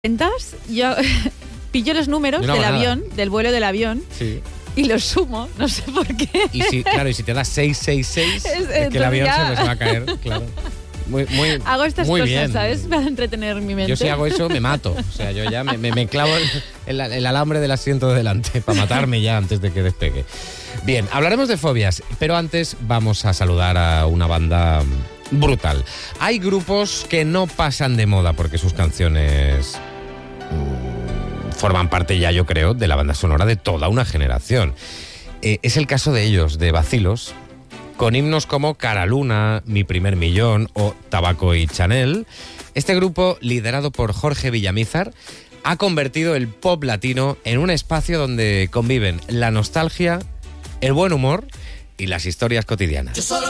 cuentas, yo pillo los números del avión, del vuelo del avión, Sí. y los sumo, no sé por qué. Y si te da 666, es que el avión se va a caer, claro. Muy, hago estas muy cosas, bien. ¿sabes? Para entretener mi mente. Yo si hago eso me mato. O sea, yo ya me clavo el alambre del asiento de delante para matarme ya antes de que despegue. Bien, hablaremos de fobias, pero antes vamos a saludar a una banda brutal. Hay grupos que no pasan de moda porque sus canciones forman parte ya, yo creo, de la banda sonora de toda una generación. Es el caso de ellos, de Bacilos, con himnos como Cara Luna, Mi primer millón o Tabaco y Chanel. Este grupo, liderado por Jorge Villamizar, ha convertido el pop latino en un espacio donde conviven la nostalgia, el buen humor y las historias cotidianas.